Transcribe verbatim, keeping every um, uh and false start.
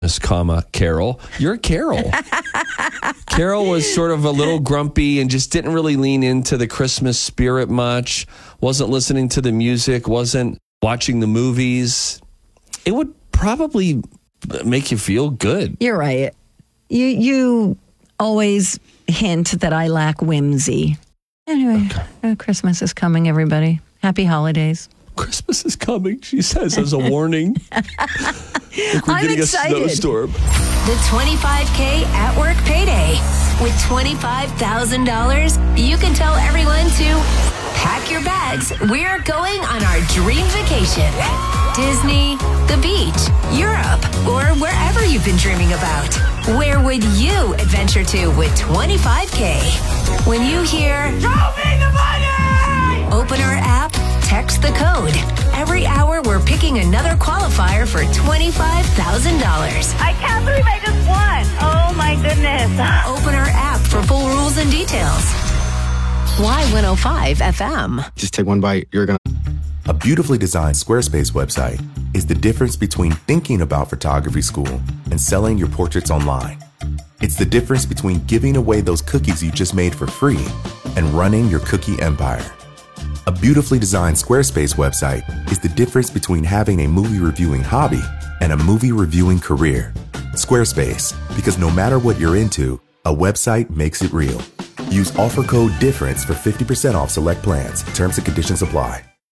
Miss comma Carol. You're Carol. Carol was sort of a little grumpy and just didn't really lean into the Christmas spirit much. Wasn't listening to the music. Wasn't watching the movies. It would probably make you feel good. You're right. You you always hint that I lack whimsy. Anyway, okay. uh, Christmas is coming, everybody. Happy holidays. Christmas is coming, she says as a warning. Like we're I'm getting excited. a snowstorm. The twenty-five K at work payday. With twenty-five thousand dollars, you can tell everyone to pack your bags. We're going on our dream vacation. Disney, the beach, Europe, or wherever you've been dreaming about. Where would you adventure to with twenty-five K? When you hear, "Show me the money!" Open our app, text the code. Every hour, we're picking another qualifier for twenty-five thousand dollars. I can't believe I just won. Oh, my goodness. Open our app for full rules and details. Y one oh five F M. Just take one bite. You're going to... A beautifully designed Squarespace website is the difference between thinking about photography school and selling your portraits online. It's the difference between giving away those cookies you just made for free and running your cookie empire. A beautifully designed Squarespace website is the difference between having a movie reviewing hobby and a movie reviewing career. Squarespace, because no matter what you're into, a website makes it real. Use offer code DIFFERENCE for fifty percent off select plans. Terms and conditions apply.